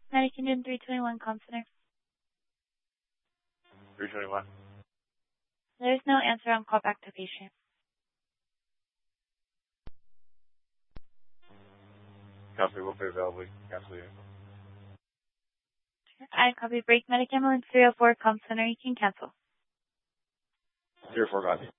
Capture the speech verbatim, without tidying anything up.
Medicare three twenty-one, com center. three twenty-one. There's no answer on callback to patient. Copy, will be available. Cancel you. I copy break Medic Ambulance three oh four, com center. You can cancel. three oh four, copy.